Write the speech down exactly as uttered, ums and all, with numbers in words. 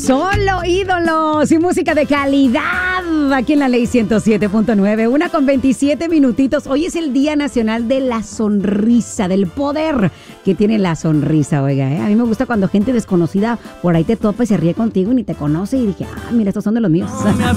Solo ídolos y música de calidad aquí en la Ley ciento siete punto nueve, una con veintisiete minutitos. Hoy es el Día Nacional de la Sonrisa, del poder que tiene la sonrisa, oiga, ¿eh? A mí me gusta cuando gente desconocida por ahí te topa y se ríe contigo y ni te conoce y dije, ah, mira, estos son de los míos.